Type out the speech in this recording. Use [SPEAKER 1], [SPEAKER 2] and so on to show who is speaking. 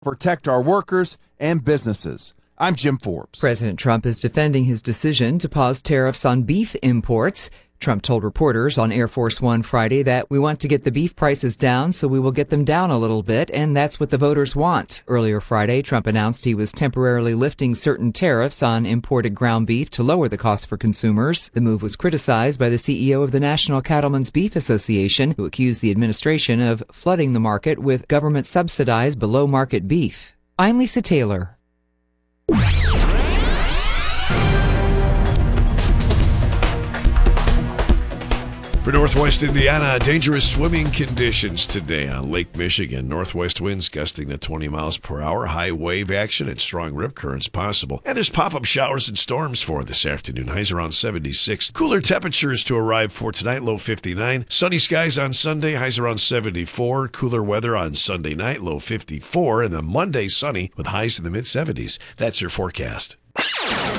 [SPEAKER 1] protect our workers and businesses. I'm Jim Forbes.
[SPEAKER 2] President Trump is defending his decision to pause tariffs on beef imports. Trump told reporters on Air Force One Friday that we want to get the beef prices down, so we will get them down a little bit, and that's what the voters want. Earlier Friday, Trump announced he was temporarily lifting certain tariffs on imported ground beef to lower the cost for consumers. The move was criticized by the CEO of the National Cattlemen's Beef Association, who accused the administration of flooding the market with government-subsidized below-market beef. I'm Lisa Taylor.
[SPEAKER 3] For Northwest Indiana, dangerous swimming conditions today on Lake Michigan. Northwest winds gusting to 20 miles per hour. High wave action and strong rip currents possible. And there's pop-up showers and storms for this afternoon. Highs around 76. Cooler temperatures to arrive for tonight, low 59. Sunny skies on Sunday, highs around 74. Cooler weather on Sunday night, low 54. And then Monday, sunny with highs in the mid-70s. That's your forecast.